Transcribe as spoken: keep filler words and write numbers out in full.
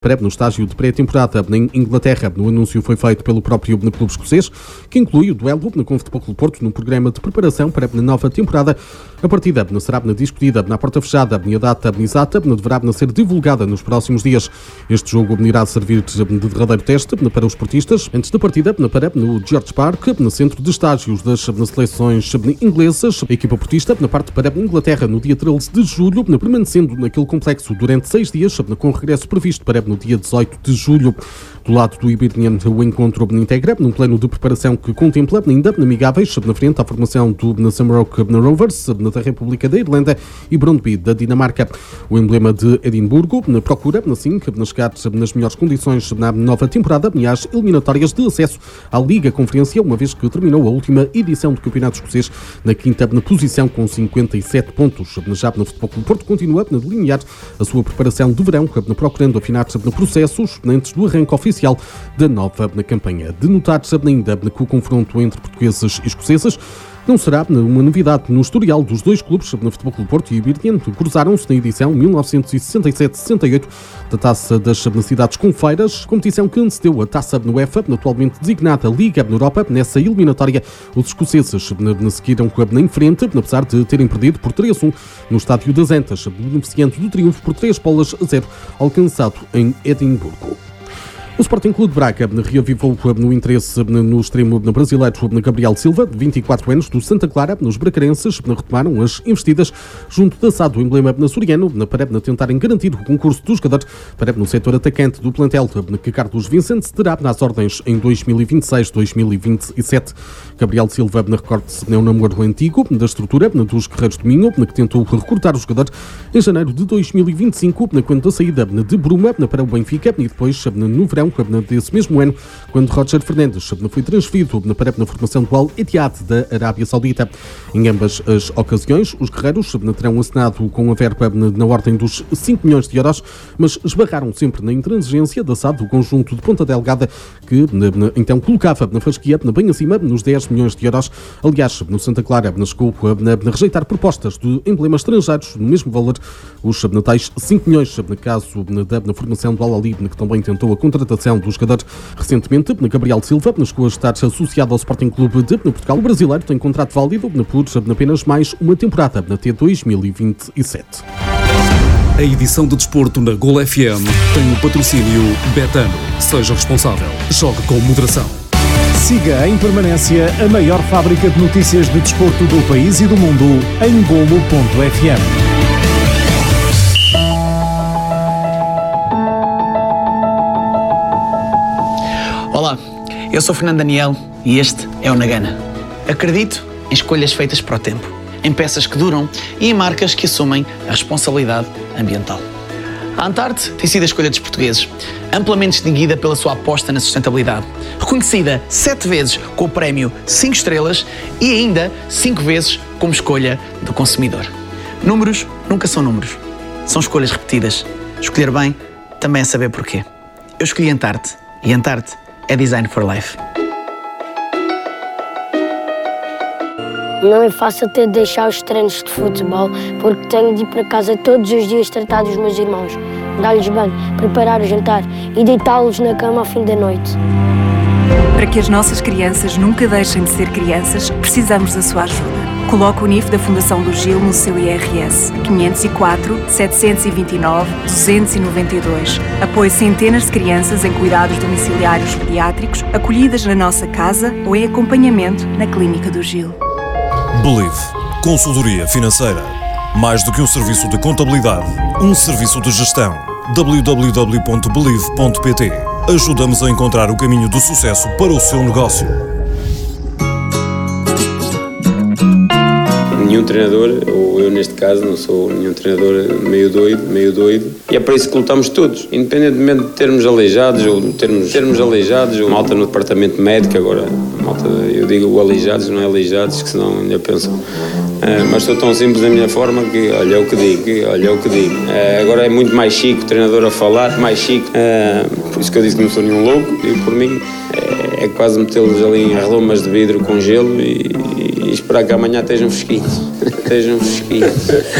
no estágio de pré-temporada em Inglaterra. O anúncio foi feito pelo próprio clube escocês, que inclui o duelo com o Futebol Clube Porto no programa de preparação para a nova temporada. A partida será discutida na porta fechada e a data exata deverá ser divulgada nos próximos dias. Este jogo irá servir de derradeiro teste para os portistas antes da partida para no George Park, no centro de estágios das seleções inglesas. A equipa portista parte para a Inglaterra no dia treze de julho, permanecendo naquele complexo durante seis dias, com regresso previsto para no dia dezoito de julho. Do lado do Hibernian, o encontro integra num plano de preparação que contempla ainda amigáveis na frente à formação do Shamrock Rovers da República da Irlanda e Brøndby da Dinamarca. O emblema de Edimburgo procura, assim, chegar nas melhores condições na nova temporada e às eliminatórias de acesso à Liga Conferência, uma vez que terminou a última edição do Campeonato Escocês na quinta posição com cinquenta e sete pontos. Já no Futebol Clube Porto continua a delinear a sua preparação de verão, procurando afinar processos antes do arranque oficial da nova campanha. De notar ainda que o confronto entre portugueses e escoceses não será uma novidade no historial dos dois clubes. No Futebol Clube Porto e Hibernian cruzaram-se na edição mil novecentos e sessenta e sete sessenta e oito da Taça das Cidades Confeiras, competição que antecedeu a Taça UEFA, atualmente designada Liga Europa. Nessa eliminatória, os escoceses seguiram em frente, apesar de terem perdido por três a um no Estádio das Antas, beneficiando do triunfo por três bolas a zero, alcançado em Edimburgo. O Sporting Clube de Braga reavivou no interesse no extremo brasileiro Gabriel Silva, de vinte e quatro anos, do Santa Clara. Os bracarenses retomaram as investidas junto da S A D, o emblema açoriano, para tentarem garantir o concurso do jogador para no setor atacante do plantel, que Carlos Vicente terá nas ordens em dois mil e vinte e seis dois mil e vinte e sete. Gabriel Silva, recorde-se, é um namoro antigo da estrutura dos Guerreiros do Minho, que tentou recrutar o jogador em janeiro de dois mil e vinte e cinco, quando a saída de Bruma para o Benfica, e depois no verão desse mesmo ano, quando Roger Fernandes foi transferido para a formação do Al-Ittihad da Arábia Saudita. Em ambas as ocasiões, os guerreiros terão assinado com a verba na ordem dos cinco milhões de euros, mas esbarraram sempre na intransigência da S A D, do conjunto de Ponta Delgada, que então colocava na fasquia bem acima nos dez milhões de euros. Aliás, no Santa Clara chegou a rejeitar propostas de emblemas estrangeiros no mesmo valor, os tais cinco milhões, no caso da formação do Al-Ali, que também tentou a contratação do jogador recentemente. Gabriel Silva chegou a estar associado ao Sporting Clube de Portugal. O brasileiro tem contrato válido por apenas mais uma temporada, até dois mil e vinte e sete. A edição de desporto na Gol F M tem o patrocínio Betano. Seja responsável. Jogue com moderação. Siga em permanência a maior fábrica de notícias de desporto do país e do mundo em golo ponto f m. Olá, eu sou Fernando Daniel e este é o Nagana. Acredito em escolhas feitas para o tempo, em peças que duram e em marcas que assumem a responsabilidade ambiental. A Antarte tem sido a escolha dos portugueses, amplamente distinguida pela sua aposta na sustentabilidade, reconhecida sete vezes com o prémio cinco estrelas e ainda cinco vezes como escolha do consumidor. Números nunca são números, são escolhas repetidas. Escolher bem também é saber porquê. Eu escolhi Antarte e Antarte é Design for Life. Não é fácil ter de deixar os treinos de futebol porque tenho de ir para casa todos os dias tratar dos meus irmãos, dar-lhes banho, preparar o jantar e deitá-los na cama ao fim da noite. Para que as nossas crianças nunca deixem de ser crianças, precisamos da sua ajuda. Coloque o N I F da Fundação do Gil no seu I R S. quinhentos e quatro, setecentos e vinte e nove, duzentos e noventa e dois. Apoie centenas de crianças em cuidados domiciliários pediátricos, acolhidas na nossa casa ou em acompanhamento na Clínica do Gil. Believe. Consultoria financeira. Mais do que um serviço de contabilidade, um serviço de gestão. w w w ponto believe ponto p t. Ajudamos a encontrar o caminho do sucesso para o seu negócio. Nenhum treinador, ou eu neste caso, não sou nenhum treinador meio doido, meio doido, e é para isso que lutamos todos, independentemente de termos aleijados ou de termos, termos aleijados, ou malta no departamento médico, agora, malta, eu digo aleijados, não é aleijados, que senão ainda pensam. Uh, mas sou tão simples na minha forma que, olha, é o que digo, olha, é o que digo. Uh, agora é muito mais chique o treinador a falar, mais chique, uh, por isso que eu disse que não sou nenhum louco, e por mim é, é quase metê-los ali em relomas de vidro com gelo e, e esperar que amanhã estejam fresquinhos. Estejam fresquinhos.